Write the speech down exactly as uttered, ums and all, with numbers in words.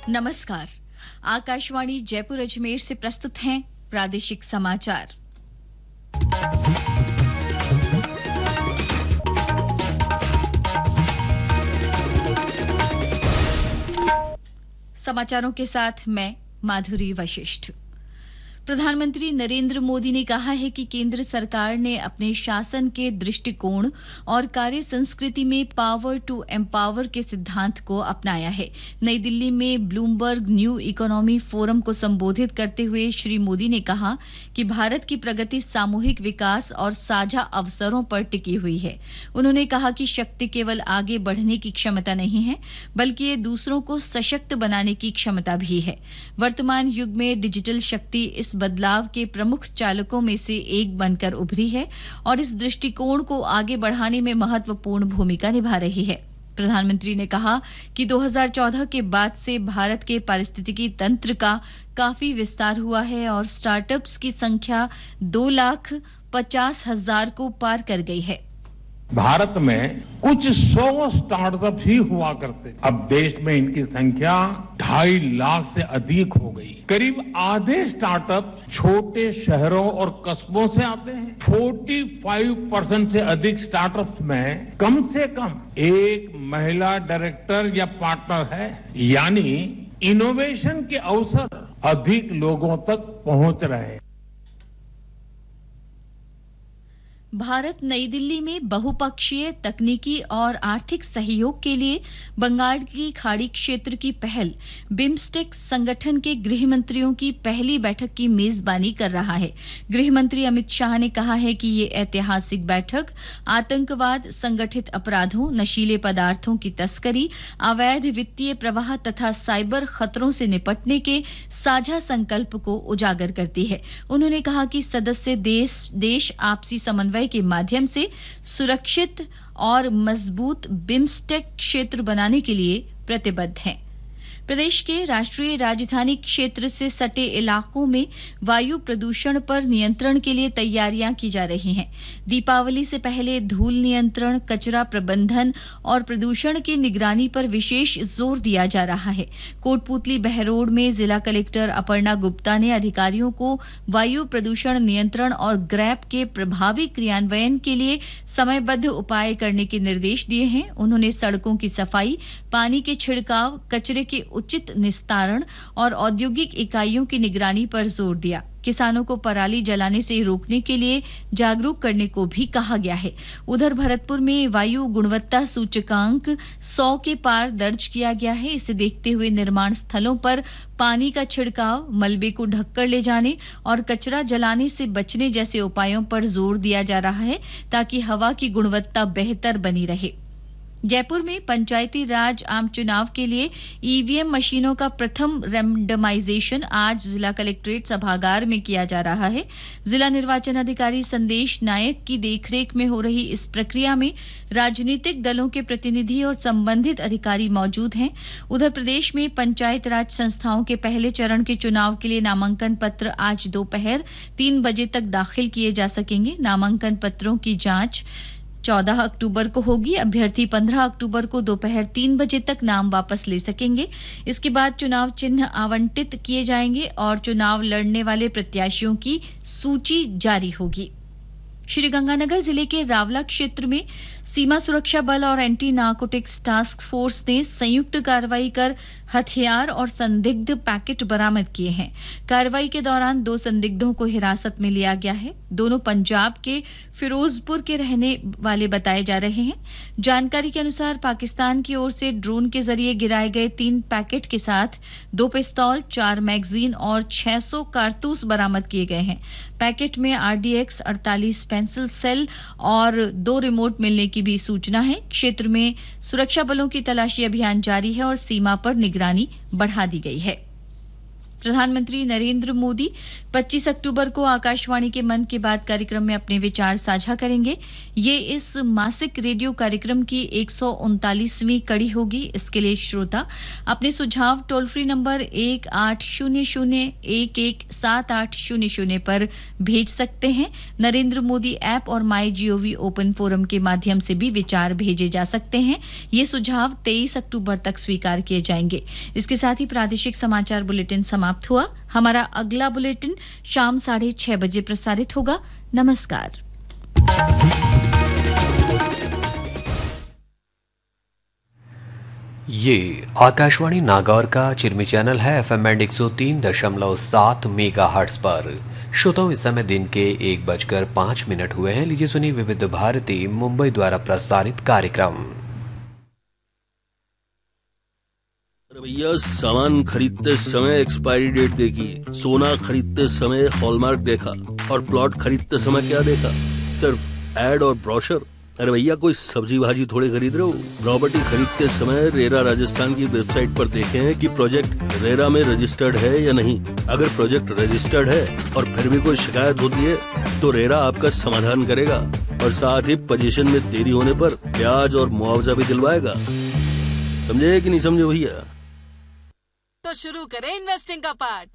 नमस्कार। आकाशवाणी जयपुर अजमेर से प्रस्तुत हैं प्रादेशिक समाचार। समाचारों के साथ मैं माधुरी वशिष्ठ। प्रधानमंत्री नरेंद्र मोदी ने कहा है कि केंद्र सरकार ने अपने शासन के दृष्टिकोण और कार्य संस्कृति में पावर टू एम्पावर के सिद्धांत को अपनाया है। नई दिल्ली में ब्लूमबर्ग न्यू इकोनॉमी फोरम को संबोधित करते हुए श्री मोदी ने कहा कि भारत की प्रगति सामूहिक विकास और साझा अवसरों पर टिकी हुई है। उन्होंने कहा कि शक्ति केवल आगे बढ़ने की क्षमता नहीं है, बल्कि ये दूसरों को सशक्त बनाने की क्षमता भी है। वर्तमान युग में डिजिटल शक्ति इस बदलाव के प्रमुख चालकों में से एक बनकर उभरी है और इस दृष्टिकोण को आगे बढ़ाने में महत्वपूर्ण भूमिका निभा रही है। प्रधानमंत्री ने कहा कि दो हज़ार चौदह के बाद से भारत के पारिस्थितिकी तंत्र का काफी विस्तार हुआ है और स्टार्टअप्स की संख्या दो लाख पचास हजार को पार कर गई है। भारत में कुछ सौ स्टार्टअप ही हुआ करते, अब देश में इनकी संख्या ढाई लाख से अधिक हो गई। करीब आधे स्टार्टअप छोटे शहरों और कस्बों से आते हैं। पैंतालीस परसेंट से अधिक स्टार्टअप्स में कम से कम एक महिला डायरेक्टर या पार्टनर है, यानी इनोवेशन के अवसर अधिक लोगों तक पहुंच रहे हैं। भारत नई दिल्ली में बहुपक्षीय तकनीकी और आर्थिक सहयोग के लिए बंगाल की खाड़ी क्षेत्र की पहल बिम्स्टेक संगठन के गृह मंत्रियों की पहली बैठक की मेजबानी कर रहा है। गृह मंत्री अमित शाह ने कहा है कि ये ऐतिहासिक बैठक आतंकवाद, संगठित अपराधों, नशीले पदार्थों की तस्करी, अवैध वित्तीय प्रवाह तथा साइबर खतरों से निपटने के साझा संकल्प को उजागर करती है। उन्होंने कहा कि सदस्य देश देश आपसी समन्वय के माध्यम से सुरक्षित और मजबूत बिम्स्टेक क्षेत्र बनाने के लिए प्रतिबद्ध हैं। प्रदेश के राष्ट्रीय राजधानी क्षेत्र से सटे इलाकों में वायु प्रदूषण पर नियंत्रण के लिए तैयारियां की जा रही हैं। दीपावली से पहले धूल नियंत्रण, कचरा प्रबंधन और प्रदूषण की निगरानी पर विशेष जोर दिया जा रहा है। कोटपूतली बहरोड में जिला कलेक्टर अपर्णा गुप्ता ने अधिकारियों को वायु प्रदूषण नियंत्रण और ग्रैप के प्रभावी क्रियान्वयन के लिए समयबद्ध उपाय करने के निर्देश दिए हैं। उन्होंने सड़कों की सफाई, पानी के छिड़काव, कचरे के उचित निस्तारण और औद्योगिक इकाइयों की निगरानी पर जोर दिया। किसानों को पराली जलाने से रोकने के लिए जागरूक करने को भी कहा गया है। उधर भरतपुर में वायु गुणवत्ता सूचकांक सौ के पार दर्ज किया गया है। इसे देखते हुए निर्माण स्थलों पर पानी का छिड़काव, मलबे को ढककर ले जाने और कचरा जलाने से बचने जैसे उपायों पर जोर दिया जा रहा है ताकि हवा की गुणवत्ता बेहतर बनी रहे। जयपुर में पंचायती राज आम चुनाव के लिए ईवीएम मशीनों का प्रथम रैंडमाइजेशन आज जिला कलेक्ट्रेट सभागार में किया जा रहा है। जिला निर्वाचन अधिकारी संदेश नायक की देखरेख में हो रही इस प्रक्रिया में राजनीतिक दलों के प्रतिनिधि और संबंधित अधिकारी मौजूद हैं। उधर प्रदेश में पंचायत राज संस्थाओं के पहले चरण के चुनाव के लिए नामांकन पत्र आज दोपहर तीन बजे तक दाखिल किए जा सकेंगे। नामांकन पत्रों की जांच चौदह अक्टूबर को होगी। अभ्यर्थी पंद्रह अक्टूबर को दोपहर तीन बजे तक नाम वापस ले सकेंगे। इसके बाद चुनाव चिन्ह आवंटित किए जाएंगे और चुनाव लड़ने वाले प्रत्याशियों की सूची जारी होगी। श्रीगंगानगर जिले के रावला क्षेत्र में सीमा सुरक्षा बल और एंटी नारकोटिक्स टास्क फोर्स ने संयुक्त कार्रवाई कर हथियार और संदिग्ध पैकेट बरामद किए हैं। कार्रवाई के दौरान दो संदिग्धों को हिरासत में लिया गया है। दोनों पंजाब के फिरोजपुर के रहने वाले बताए जा रहे हैं। जानकारी के अनुसार पाकिस्तान की ओर से ड्रोन के जरिए गिराए गए तीन पैकेट के साथ दो पिस्तौल, चार मैगजीन और छह सौ कारतूस बरामद किए गए हैं। पैकेट में आरडीएक्स अड़तालीस पेंसिल सेल और दो रिमोट मिलने की भी सूचना है। क्षेत्र में सुरक्षा बलों की तलाशी अभियान जारी है और सीमा पर निगरानी बढ़ा दी गई है। प्रधानमंत्री नरेंद्र मोदी पच्चीस अक्टूबर को आकाशवाणी के मन की बात कार्यक्रम में अपने विचार साझा करेंगे। ये इस मासिक रेडियो कार्यक्रम की एक सौ उनतालीसवीं कड़ी होगी। इसके लिए श्रोता अपने सुझाव टोल फ्री नंबर एक आठ शून्य शून्य एक एक सात आठ शून्य शून्य पर भेज सकते हैं। नरेंद्र मोदी ऐप और माई जीओवी ओपन फोरम के माध्यम से भी विचार भेजे जा सकते हैं। ये सुझाव तेईस अक्टूबर तक स्वीकार किए जाएंगे। इसके साथ ही प्रादेशिक समाचार बुलेटिन समाप्त हुआ। हमारा अगला बुलेटिन शाम साढ़े छह बजे प्रसारित होगा। नमस्कार। ये आकाशवाणी नागौर का चिरमी चैनल है। एफ एम एक सौ तीन दशमलव सात मेगा हर्ट्ज पर। श्रोताओं, इस समय दिन के एक बजकर पांच मिनट हुए हैं। लीजिए सुनिए विविध भारती मुंबई द्वारा प्रसारित कार्यक्रम। भैया, सामान खरीदते समय एक्सपायरी डेट देखी, सोना खरीदते समय हॉलमार्क देखा और प्लॉट खरीदते समय क्या देखा? सिर्फ एड और ब्रोशर। अरे भैया, कोई सब्जी भाजी थोड़ी खरीद रहे हो। प्रॉपर्टी खरीदते समय रेरा राजस्थान की वेबसाइट पर देखें कि प्रोजेक्ट रेरा में रजिस्टर्ड है या नहीं। अगर प्रोजेक्ट रजिस्टर्ड है और फिर भी कोई शिकायत होती है तो रेरा आपका समाधान करेगा और साथ ही पोजीशन में देरी होने पर ब्याज और मुआवजा भी दिलवाएगा। समझे कि नहीं समझे भैया? तो शुरू करें इन्वेस्टिंग का पार्ट।